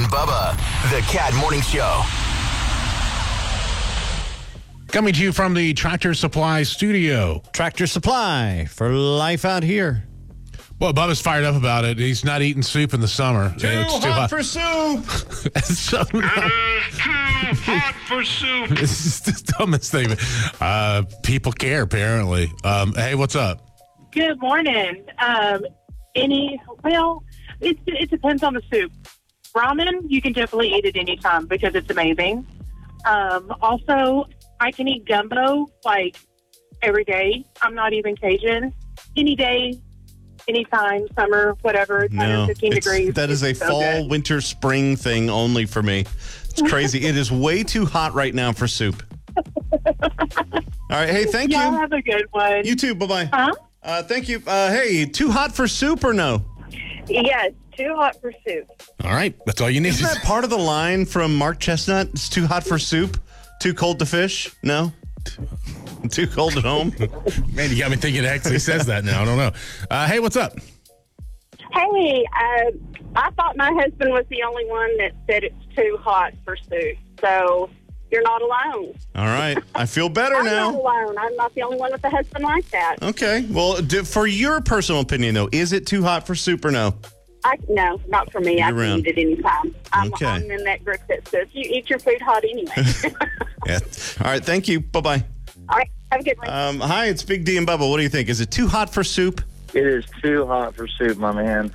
Bubba, the Cat Morning Show. Coming to you from the Tractor Supply studio. Tractor Supply for life out here. Well, Bubba's fired up about it. He's not eating soup in the summer. It's too hot for soup. So, It is too hot for soup. this is the dumbest thing. People care, apparently. Hey, what's up? Good morning. It depends on the soup. Ramen, you can definitely eat it anytime because it's amazing. Also, I can eat gumbo like every day. I'm not even Cajun. Any day, anytime, summer, whatever. It's 115 degrees. That is a It's so fall, good. winter, spring thing only for me. It's crazy. It is way too hot right now for soup. All right. Hey, thank Y'all you. have a good one. You too. Bye-bye. Huh? Thank you. Hey, too hot for soup or no? Yes, too hot for soup. All right. That's all you need. Isn't that part of the line from Mark Chestnut? It's too hot for soup, too cold to fish? No? Too cold at home? Man, you got me thinking it actually says that now. I don't know. Hey, what's up? Hey, I thought my husband was the only one that said it's too hot for soup. So you're not alone. All right. I feel better I'm not now. alone. I'm not the only one with a husband like that. Okay. Well, for your personal opinion, though, is it too hot for soup or no? No, not for me. I You're can eat it anytime. I'm Okay. in that group that says you eat your food hot anyway. Yeah. All right. Thank you. Bye-bye. All right, have a good one. Hi, it's Big D and Bubba. What do you think? Is it too hot for soup? It is too hot for soup, my man.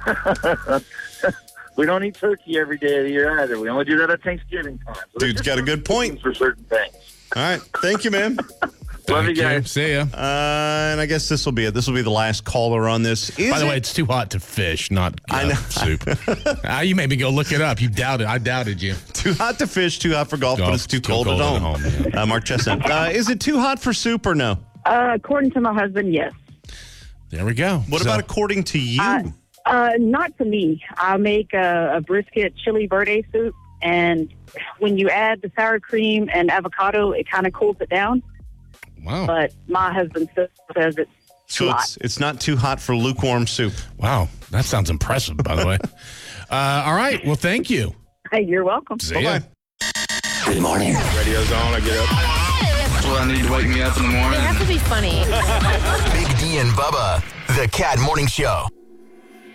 We don't eat turkey every day of the year either. We only do that at Thanksgiving time. So there's Dude's got a good point. for certain things. All right. Thank you, man. Love you Thank guys. See ya. And I guess this will be it. This will be the last caller on this. By the way, it's too hot to fish, not I know. soup. You made me go look it up. You doubted. I doubted you. too hot to fish, too hot for golf, but it's too cold at home. yeah. Mark Chestnut. Is it too hot for soup or no? According to my husband, yes. There we go. What about according to you? Not to me. I make a brisket chili verde soup, and when you add the sour cream and avocado, it kind of cools it down. Wow. But my husband still says it's too So hot. it's not too hot for lukewarm soup. Wow. That sounds impressive, by the way. All right. Well, thank you. Hey, you're welcome. See ya. Good morning. Radio's on, I get up. That's what I need to wake me up in the morning. They have to be funny. Big D and Bubba, the Cat Morning Show.